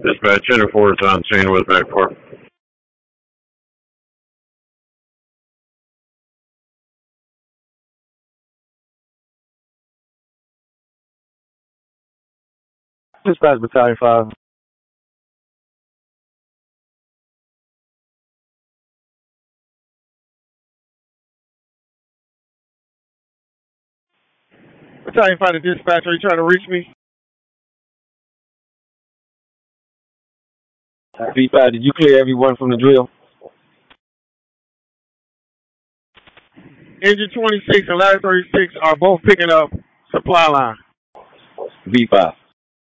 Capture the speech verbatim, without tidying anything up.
Dispatch, Interfor is on scene with Mac four. Dispatch Battalion five. Battalion five to dispatch. Are you trying to reach me? V five, did you clear everyone from the drill? Engine twenty-six and ladder thirty-six are both picking up supply line. V five.